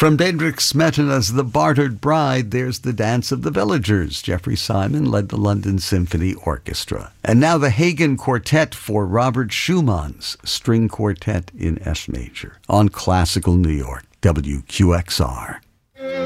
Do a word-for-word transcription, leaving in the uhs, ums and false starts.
From Diedrich Smetana's The Bartered Bride, there's The Dance of the Villagers. Jeffrey Simon led the London Symphony Orchestra. And now the Hagen Quartet for Robert Schumann's String Quartet in S major on Classical New York, W Q X R.